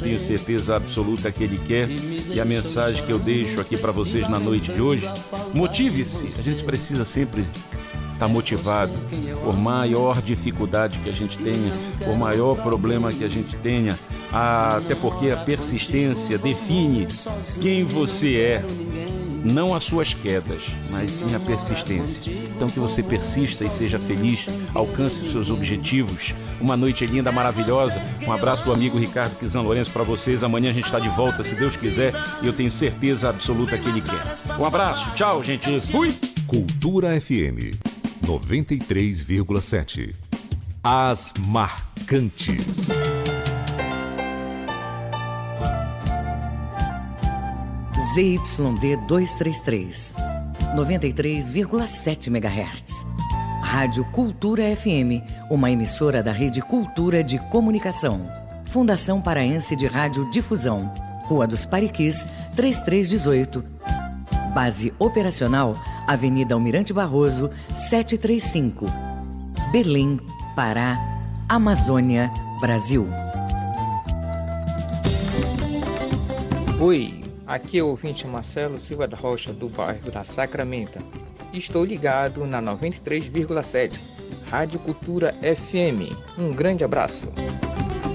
tenho certeza absoluta que Ele quer. E a mensagem que eu deixo aqui para vocês na noite de hoje: motive-se. A gente precisa sempre estar motivado, por maior dificuldade que a gente tenha, por maior problema que a gente tenha, até porque a persistência define quem você é. Não as suas quedas, mas sim a persistência. Então que você persista e seja feliz, alcance os seus objetivos. Uma noite linda, maravilhosa. Um abraço do amigo Ricardo Kizan Lourenço para vocês. Amanhã a gente está de volta, se Deus quiser, e eu tenho certeza absoluta que Ele quer. Um abraço, tchau, gente. Fui! Cultura FM 93,7. As Marcantes. ZYD 233, 93,7 MHz. Rádio Cultura FM, uma emissora da Rede Cultura de Comunicação. Fundação Paraense de Rádio Difusão. Rua dos Pariquis, 3318. Base operacional, Avenida Almirante Barroso, 735. Belém, Pará, Amazônia, Brasil. Oi, aqui é o ouvinte Marcelo Silva da Rocha, do bairro da Sacramento. Estou ligado na 93,7, Rádio Cultura FM. Um grande abraço.